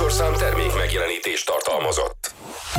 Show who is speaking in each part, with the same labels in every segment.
Speaker 1: műsorszám termék megjelenítést tartalmazott.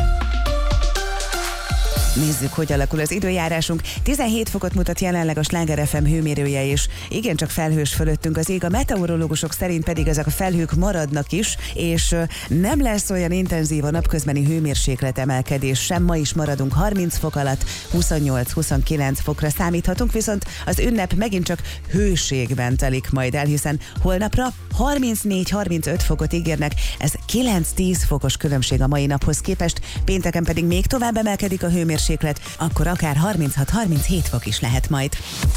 Speaker 2: Nézzük, hogy alakul az időjárásunk. 17 fokot mutat jelenleg a Sláger FM hőmérője, és igencsak felhős fölöttünk az ég. A meteorológusok szerint pedig ezek a felhők maradnak is, és nem lesz olyan intenzív a napközbeni hőmérséklet emelkedés sem. Ma is maradunk 30 fok alatt, 28-29 fokra számíthatunk, viszont az ünnep megint csak hőségben telik majd el, hiszen holnapra 34-35 fokot ígérnek, ez 9-10 fokos különbség a mai naphoz képest, pénteken pedig még tovább emelkedik a hőmérséklet, akkor akár 36-37 fok is lehet majd.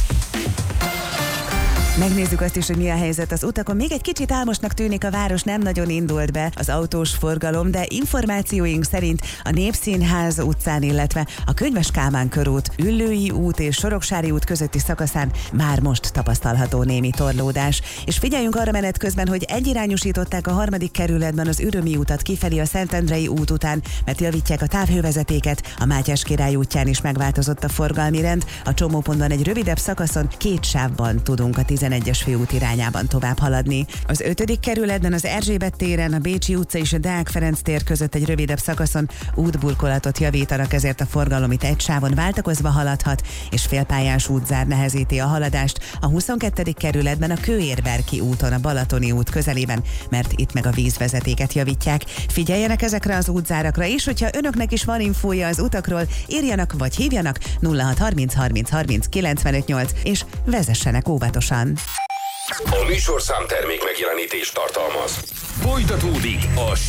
Speaker 2: Megnézzük azt is, hogy mi a helyzet az utakon. Még egy kicsit álmosnak tűnik a város, nem nagyon indult be az autós forgalom, de információink szerint a Népszínház utcán, illetve a Könyves Kálmán körút, Üllői út és Soroksári út közötti szakaszán már most tapasztalható némi torlódás. És figyeljünk arra menet közben, hogy egyirányosították a 3. kerületben az Ürömi utat kifelé a Szentendrei út után, mert javítják a távhővezetéket, a Mátyás Király útján is megváltozott a forgalmi rend, a csomópontban egy rövidebb szakaszon 2 sávban tudunk a 11-es főút irányában tovább haladni. Az 5. kerületben az Erzsébet téren, a Bécsi utca és a Deák Ferenc tér között egy rövidebb szakaszon útburkolatot javítanak, ezért a forgalom itt egy sávon váltakozva haladhat, és félpályás útzár nehezíti a haladást a 22. kerületben a Kőérberki úton, a Balatoni út közelében, mert itt meg a vízvezetéket javítják. Figyeljenek ezekre az útzárakra is, hogyha önöknek is van infója az utakról, írjanak vagy hívjanak 0630 30 30 95 8, és vezessenek óvatosan.
Speaker 1: A műsorszám termék megjelenítést tartalmaz. Folytatódik a